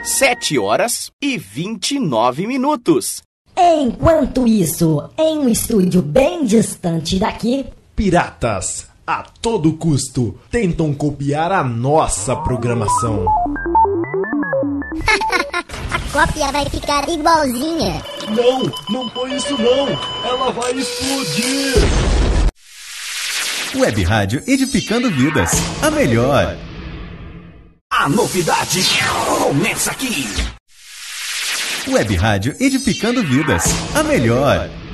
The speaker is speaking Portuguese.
7h29. Enquanto isso, em um estúdio bem distante daqui, piratas, a todo custo, tentam copiar a nossa programação. A cópia vai ficar igualzinha. Não foi isso não! Ela vai explodir! Web Rádio Edificando Vidas, a melhor. A novidade começa aqui. Web Rádio Edificando Vidas, a melhor.